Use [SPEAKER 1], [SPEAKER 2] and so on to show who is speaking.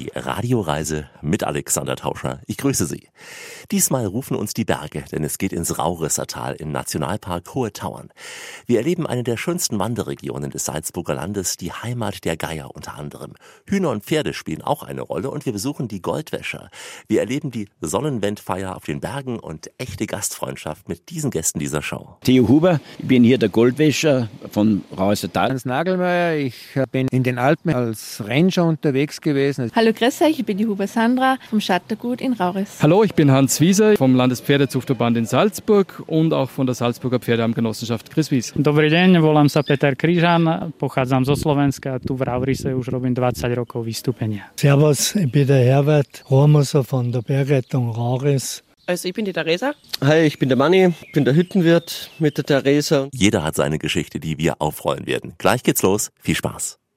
[SPEAKER 1] Die Radioreise mit Alexander Tauscher. Ich grüße Sie. Diesmal rufen uns die Berge, denn es geht ins Raurissertal im Nationalpark Hohe Tauern. Wir erleben eine der schönsten Wanderregionen des Salzburger Landes, die Heimat der Geier unter anderem. Hühner und Pferde spielen auch eine Rolle und wir besuchen die Goldwäscher. Wir erleben die Sonnenwendfeier auf den Bergen und echte Gastfreundschaft mit diesen Gästen dieser Show.
[SPEAKER 2] Theo Huber, ich bin hier der Goldwäscher von Raurissertal.
[SPEAKER 3] Hans Nagelmeier, ich bin in den Alpen als Ranger unterwegs gewesen.
[SPEAKER 4] Hallo, grüß euch, ich bin die Huber Sandra vom Schattergut in Rauris.
[SPEAKER 5] Hallo, ich bin Hans Wieser vom Landespferdezuchtverband in Salzburg und auch von der Salzburger Pferdeheimgenossenschaft Chris Wies.
[SPEAKER 6] Dobrý deň, volám sa Peter Kryžan, pochádzam zo Slovenska, tu v Raurise už robím 20 rokov vystúpenia.
[SPEAKER 7] Servus, ich bin der Herbert Hormoser von der Bergrettung Rauris.
[SPEAKER 8] Also ich bin die Theresa.
[SPEAKER 9] Hi, ich bin der Manni, bin der Hüttenwirt mit der Theresa.
[SPEAKER 1] Jeder hat seine Geschichte, die wir aufrollen werden. Gleich geht's los, viel Spaß.